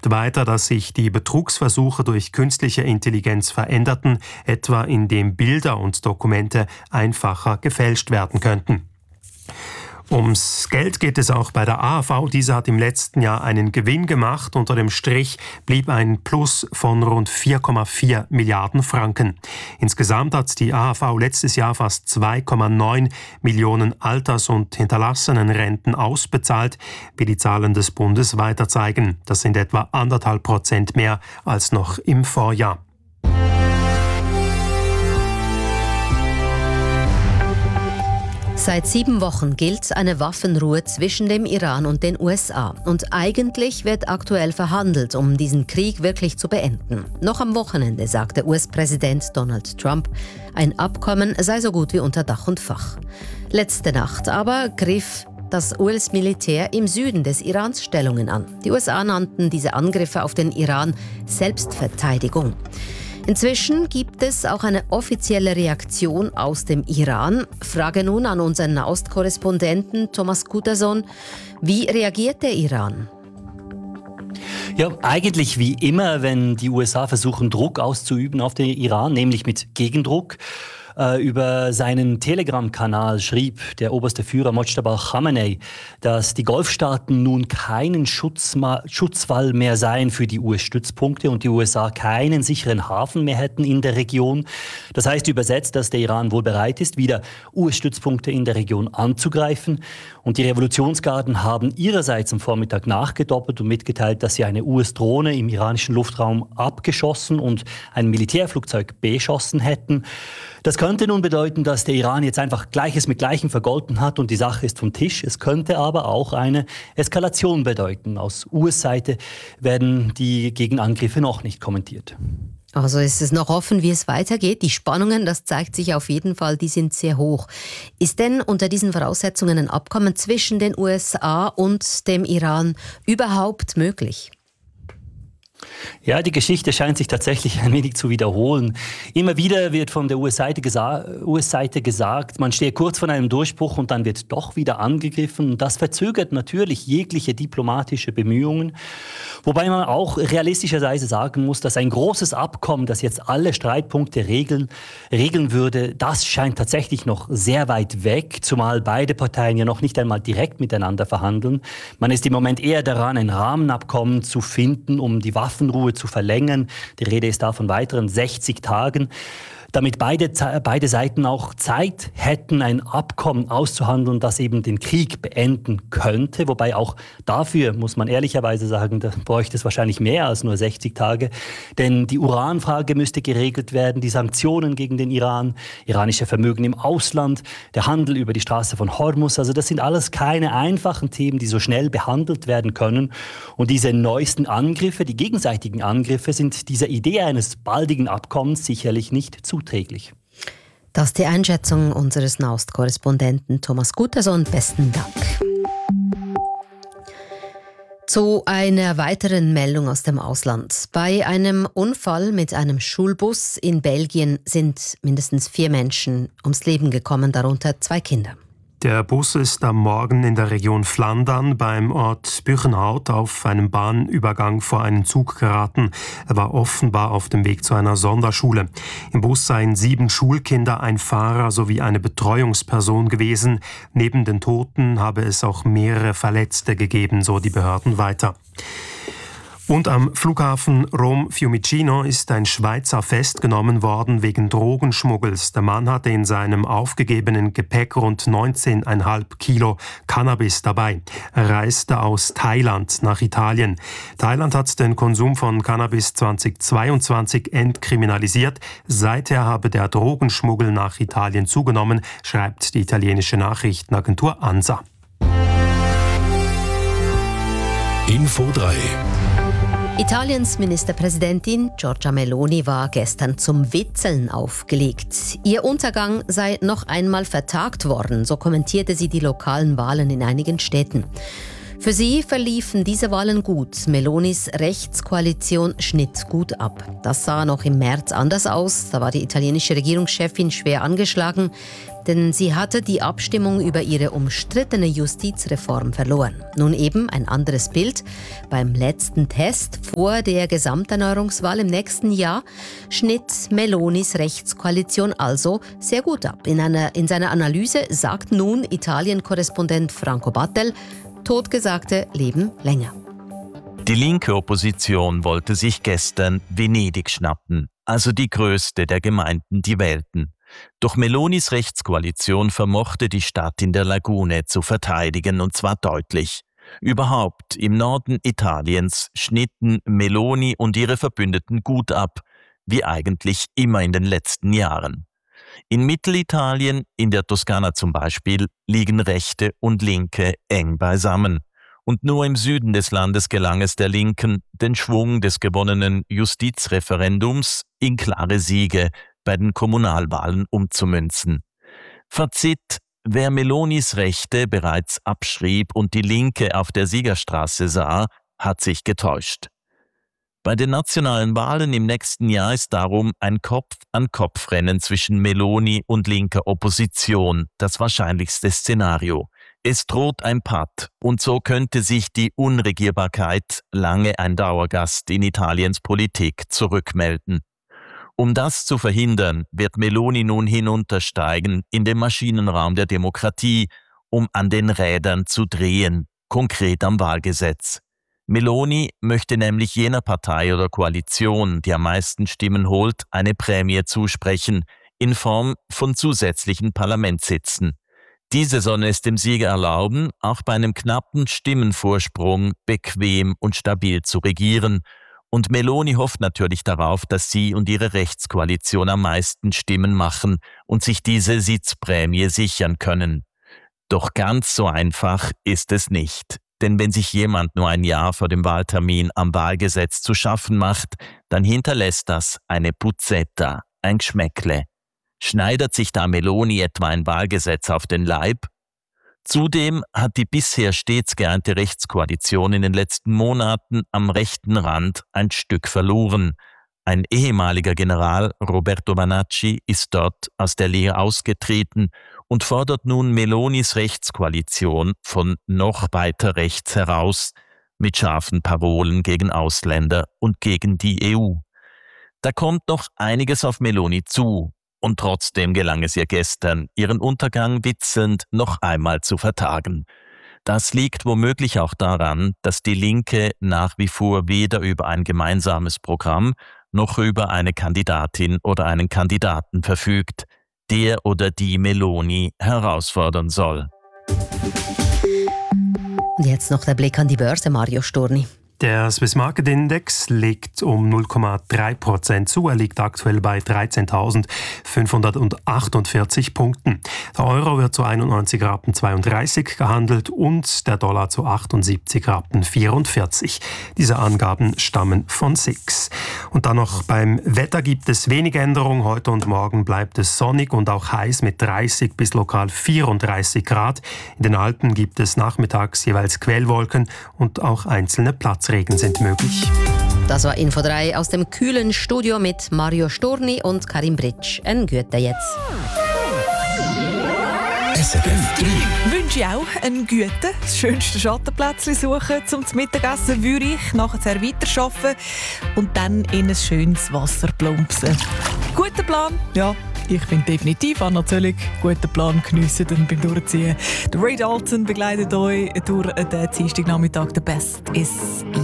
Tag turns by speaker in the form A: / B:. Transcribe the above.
A: schreibt weiter, dass sich die Betrugsversuche durch künstliche Intelligenz veränderten, etwa indem Bilder und Dokumente einfacher gefälscht werden könnten. Ums Geld geht es auch bei der AHV. Diese hat im letzten Jahr einen Gewinn gemacht. Unter dem Strich blieb ein Plus von rund 4,4 Milliarden Franken. Insgesamt hat die AHV letztes Jahr fast 2,9 Millionen Alters- und Hinterlassenenrenten ausbezahlt, wie die Zahlen des Bundes weiter zeigen. Das sind etwa 1,5% mehr als noch im Vorjahr.
B: Seit 7 Wochen gilt eine Waffenruhe zwischen dem Iran und den USA. Und eigentlich wird aktuell verhandelt, um diesen Krieg wirklich zu beenden. Noch am Wochenende sagte US-Präsident Donald Trump, ein Abkommen sei so gut wie unter Dach und Fach. Letzte Nacht aber griff das US-Militär im Süden des Irans Stellungen an. Die USA nannten diese Angriffe auf den Iran Selbstverteidigung. Inzwischen gibt es auch eine offizielle Reaktion aus dem Iran. Frage nun an unseren Nahostkorrespondenten Thomas Kutterson. Wie reagiert der Iran?
C: Ja, eigentlich wie immer, wenn die USA versuchen, Druck auszuüben auf den Iran, nämlich mit Gegendruck. Über seinen Telegram-Kanal schrieb der oberste Führer Mojtaba Khamenei, dass die Golfstaaten nun keinen Schutzwall mehr seien für die US-Stützpunkte und die USA keinen sicheren Hafen mehr hätten in der Region. Das heißt übersetzt, dass der Iran wohl bereit ist, wieder US-Stützpunkte in der Region anzugreifen. Und die Revolutionsgarden haben ihrerseits am Vormittag nachgedoppelt und mitgeteilt, dass sie eine US-Drohne im iranischen Luftraum abgeschossen und ein Militärflugzeug beschossen hätten. Das könnte nun bedeuten, dass der Iran jetzt einfach Gleiches mit Gleichem vergolten hat und die Sache ist vom Tisch. Es könnte aber auch eine Eskalation bedeuten. Aus US-Seite werden die Gegenangriffe noch nicht kommentiert.
B: Also ist es noch offen, wie es weitergeht. Die Spannungen, das zeigt sich auf jeden Fall, die sind sehr hoch. Ist denn unter diesen Voraussetzungen ein Abkommen zwischen den USA und dem Iran überhaupt möglich?
C: Ja, die Geschichte scheint sich tatsächlich ein wenig zu wiederholen. Immer wieder wird von der US-Seite gesagt, man stehe kurz vor einem Durchbruch und dann wird doch wieder angegriffen. Und das verzögert natürlich jegliche diplomatische Bemühungen. Wobei man auch realistischerweise sagen muss, dass ein großes Abkommen, das jetzt alle Streitpunkte regeln würde, das scheint tatsächlich noch sehr weit weg, zumal beide Parteien ja noch nicht einmal direkt miteinander verhandeln. Man ist im Moment eher daran, ein Rahmenabkommen zu finden, um die Waffenruhe zu verlängern. Die Rede ist da von weiteren 60 Tagen. Damit beide Seiten auch Zeit hätten, ein Abkommen auszuhandeln, das eben den Krieg beenden könnte. Wobei auch dafür, muss man ehrlicherweise sagen, da bräuchte es wahrscheinlich mehr als nur 60 Tage. Denn die Uranfrage müsste geregelt werden, die Sanktionen gegen den Iran, iranische Vermögen im Ausland, der Handel über die Straße von Hormuz. Also das sind alles keine einfachen Themen, die so schnell behandelt werden können. Und diese neuesten Angriffe, die gegenseitigen Angriffe, sind dieser Idee eines baldigen Abkommens sicherlich nicht zuträglich.
B: Das ist die Einschätzung unseres Nahostkorrespondenten Thomas Kutterson. Besten Dank. Zu einer weiteren Meldung aus dem Ausland. Bei einem Unfall mit einem Schulbus in Belgien sind mindestens 4 Menschen ums Leben gekommen, darunter 2 Kinder.
A: Der Bus ist am Morgen in der Region Flandern beim Ort Buchenhout auf einem Bahnübergang vor einen Zug geraten. Er war offenbar auf dem Weg zu einer Sonderschule. Im Bus seien 7 Schulkinder, ein Fahrer sowie eine Betreuungsperson gewesen. Neben den Toten habe es auch mehrere Verletzte gegeben, so die Behörden weiter. Und am Flughafen Rom-Fiumicino ist ein Schweizer festgenommen worden wegen Drogenschmuggels. Der Mann hatte in seinem aufgegebenen Gepäck rund 19,5 Kilo Cannabis dabei. Er reiste aus Thailand nach Italien. Thailand hat den Konsum von Cannabis 2022 entkriminalisiert. Seither habe der Drogenschmuggel nach Italien zugenommen, schreibt die italienische Nachrichtenagentur ANSA.
D: Info 3.
B: Italiens Ministerpräsidentin Giorgia Meloni war gestern zum Witzeln aufgelegt. Ihr Untergang sei noch einmal vertagt worden, so kommentierte sie die lokalen Wahlen in einigen Städten. Für sie verliefen diese Wahlen gut. Melonis Rechtskoalition schnitt gut ab. Das sah noch im März anders aus. Da war die italienische Regierungschefin schwer angeschlagen, denn sie hatte die Abstimmung über ihre umstrittene Justizreform verloren. Nun eben ein anderes Bild. Beim letzten Test vor der Gesamterneuerungswahl im nächsten Jahr schnitt Melonis Rechtskoalition also sehr gut ab. In seiner Analyse sagt nun Italien-Korrespondent Franco Battel, Totgesagte leben länger.
E: Die linke Opposition wollte sich gestern Venedig schnappen, also die größte der Gemeinden, die wählten. Doch Melonis Rechtskoalition vermochte die Stadt in der Lagune zu verteidigen, und zwar deutlich. Überhaupt im Norden Italiens schnitten Meloni und ihre Verbündeten gut ab, wie eigentlich immer in den letzten Jahren. In Mittelitalien, in der Toskana zum Beispiel, liegen Rechte und Linke eng beisammen. Und nur im Süden des Landes gelang es der Linken, den Schwung des gewonnenen Justizreferendums in klare Siege bei den Kommunalwahlen umzumünzen. Fazit: Wer Melonis Rechte bereits abschrieb und die Linke auf der Siegerstraße sah, hat sich getäuscht. Bei den nationalen Wahlen im nächsten Jahr ist darum ein Kopf-an-Kopf-Rennen zwischen Meloni und linker Opposition das wahrscheinlichste Szenario. Es droht ein Patt, und so könnte sich die Unregierbarkeit, lange ein Dauergast in Italiens Politik, zurückmelden. Um das zu verhindern, wird Meloni nun hinuntersteigen in den Maschinenraum der Demokratie, um an den Rädern zu drehen, konkret am Wahlgesetz. Meloni möchte nämlich jener Partei oder Koalition, die am meisten Stimmen holt, eine Prämie zusprechen, in Form von zusätzlichen Parlamentssitzen. Diese sollen es dem Sieger erlauben, auch bei einem knappen Stimmenvorsprung bequem und stabil zu regieren. Und Meloni hofft natürlich darauf, dass sie und ihre Rechtskoalition am meisten Stimmen machen und sich diese Sitzprämie sichern können. Doch ganz so einfach ist es nicht. Denn wenn sich jemand nur ein Jahr vor dem Wahltermin am Wahlgesetz zu schaffen macht, dann hinterlässt das eine Puzzetta, ein Geschmäckle. Schneidert sich da Meloni etwa ein Wahlgesetz auf den Leib? Zudem hat die bisher stets geeinte Rechtskoalition in den letzten Monaten am rechten Rand ein Stück verloren. Ein ehemaliger General, Roberto Vanacci, ist dort aus der Lehre ausgetreten und fordert nun Melonis Rechtskoalition von noch weiter rechts heraus mit scharfen Parolen gegen Ausländer und gegen die EU. Da kommt noch einiges auf Meloni zu. Und trotzdem gelang es ihr gestern, ihren Untergang witzelnd noch einmal zu vertagen. Das liegt womöglich auch daran, dass die Linke nach wie vor weder über ein gemeinsames Programm noch über eine Kandidatin oder einen Kandidaten verfügt, der oder die Meloni herausfordern soll.
B: Und jetzt noch der Blick an die Börse, Mario Storni.
A: Der Swiss Market Index legt um 0,3% zu. Er liegt aktuell bei 13.548 Punkten. Der Euro wird zu 91,32 Rappen gehandelt und der Dollar zu 78,44 Rappen. Diese Angaben stammen von SIX. Und dann noch beim Wetter gibt es wenig Änderung. Heute und morgen bleibt es sonnig und auch heiß mit 30 bis lokal 34 Grad. In den Alpen gibt es nachmittags jeweils Quellwolken und auch einzelne Platzregen sind möglich.
B: Das war Info 3 aus dem kühlen Studio mit Mario Storni und Karim Britsch. Ein Gute jetzt.
D: SRF 3.
F: Wünsche ich auch einen guten, das schönste Schattenplätzchen suchen zum Mittagessen, würde ich nachher weiterarbeiten und dann in ein schönes Wasser plumpsen. Guter Plan? Ja. Ich bin definitiv Anna Zöllig. Guten Plan geniessen dann beim Durchziehen. Der Ray Dalton begleitet euch durch den Dienstagnachmittag. The Best is